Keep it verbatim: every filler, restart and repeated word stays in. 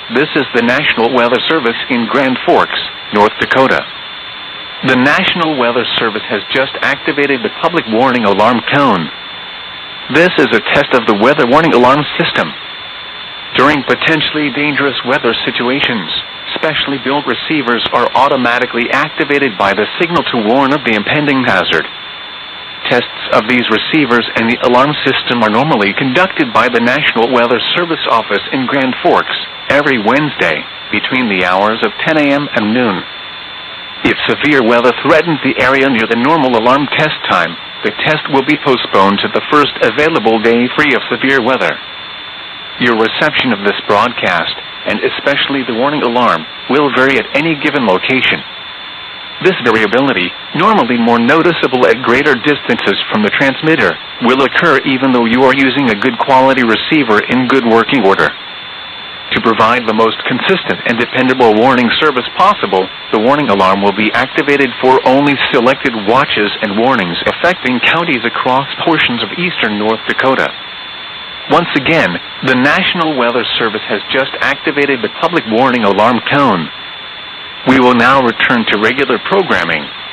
This is the National Weather Service in Grand Forks, North Dakota. The National Weather Service has just activated the public warning alarm tone. This is a test of the weather warning alarm system. During potentially dangerous weather situations, specially built receivers are automatically activated by the signal to warn of the impending hazard. Tests of these receivers and the alarm system are normally conducted by the National Weather Service office in Grand Forks every Wednesday between the hours of ten a m and noon. If severe weather threatens the area near the normal alarm test time, the test will be postponed to the first available day free of severe weather. Your reception of this broadcast, and especially the warning alarm, will vary at any given location. This variability, normally more noticeable at greater distances from the transmitter, will occur even though you are using a good quality receiver in good working order. To provide the most consistent and dependable warning service possible, the warning alarm will be activated for only selected watches and warnings affecting counties across portions of eastern North Dakota. Once again, the National Weather Service has just activated the public warning alarm tone. We will now return to regular programming.